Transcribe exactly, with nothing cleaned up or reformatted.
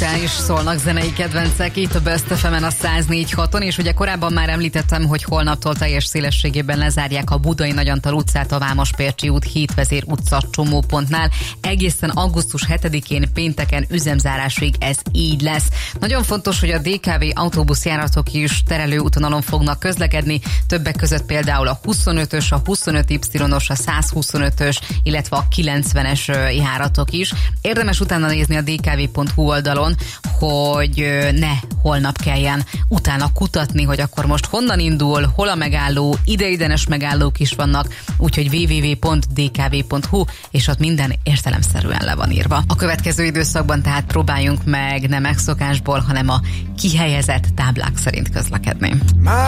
Hozzá is szólnak zenei kedvencek itt a Best ef emen a száz négy haton, és ugye korábban már említettem, hogy holnaptól teljes szélességében lezárják a Budai Nagyantal utcát a Vámospércsi út Hétvezér utca csomópontnál. Egészen augusztus hetedikén pénteken üzemzárásig ez így lesz. Nagyon fontos, hogy a dé ká vé autóbuszjáratok is terelő útvonalon fognak közlekedni, többek között például a huszonötös, a huszonöt Y-os, a százhuszonötös, illetve a kilencvenes járatok is. Érdemes utána nézni a dé ká vé pont hú oldalon, hogy ne holnap kelljen utána kutatni, hogy akkor most honnan indul, hol a megálló, ideiglenes megállók is vannak, úgyhogy double-u double-u double-u pont dé ká vé pont hú, és ott minden értelemszerűen le van írva. A következő időszakban tehát próbáljunk meg nem megszokásból, hanem a kihelyezett táblák szerint közlekedni.